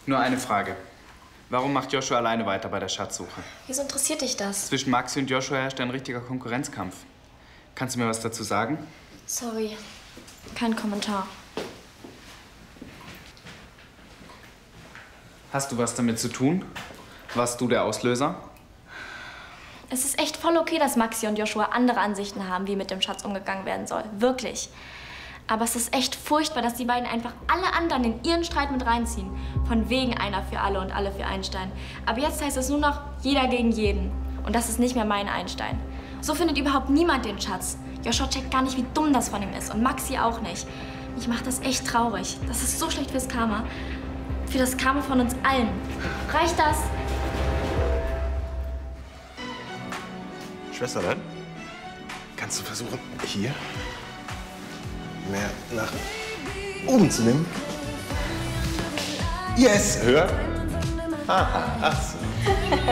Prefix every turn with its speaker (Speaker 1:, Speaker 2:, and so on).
Speaker 1: Nur eine Frage. Warum macht Joshua alleine weiter bei der Schatzsuche?
Speaker 2: Wieso interessiert dich das?
Speaker 1: Zwischen Maxi und Joshua herrscht ein richtiger Konkurrenzkampf. Kannst du mir was dazu sagen?
Speaker 2: Sorry, kein Kommentar.
Speaker 1: Hast du was damit zu tun? Warst du der Auslöser?
Speaker 2: Es ist echt voll okay, dass Maxi und Joshua andere Ansichten haben, wie mit dem Schatz umgegangen werden soll. Wirklich. Aber es ist echt furchtbar, dass die beiden einfach alle anderen in ihren Streit mit reinziehen. Von wegen einer für alle und alle für Einstein. Aber jetzt heißt es nur noch jeder gegen jeden. Und das ist nicht mehr mein Einstein. So findet überhaupt niemand den Schatz. Joshua checkt gar nicht, wie dumm das von ihm ist. Und Maxi auch nicht. Mich macht das echt traurig. Das ist so schlecht fürs Karma. Für das Karma von uns allen. Reicht das?
Speaker 3: Schwester, dann kannst du versuchen, hier mehr nach oben zu nehmen. Yes, höher. Aha, ach so.